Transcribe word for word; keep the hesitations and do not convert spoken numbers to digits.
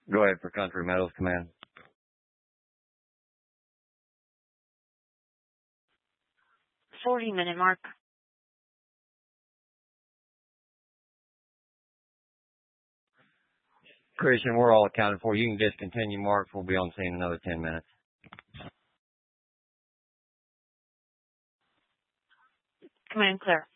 Go ahead for Country Metals Command. forty minute mark. Christian, we're all accounted for. You can discontinue, Mark. We'll be on scene in another ten minutes. Command clear.